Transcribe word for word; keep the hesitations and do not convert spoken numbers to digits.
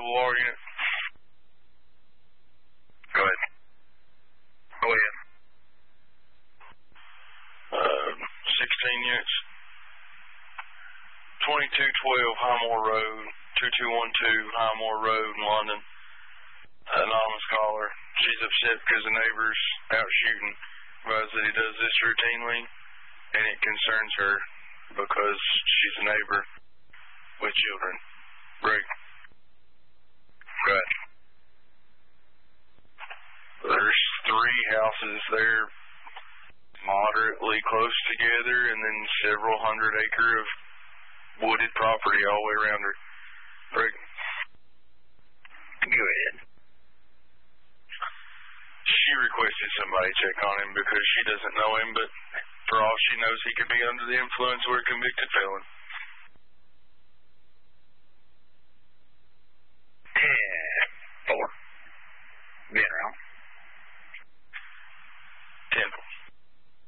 O R unit. Go ahead. Go ahead. Uh, sixteen units. twenty-two twelve Highmore Road, two two one two Highmore Road in London. Anonymous caller. She's upset because the neighbor's out shooting. Advised that he does this routinely, and it concerns her because she's a neighbor with children. Greg. Good. There's three houses there moderately close together, and then several hundred acre of wooded property all the way around her. Greg. Go ahead. She requested somebody check on him because she doesn't know him, but for all she knows, he could be under the influence or a convicted felon.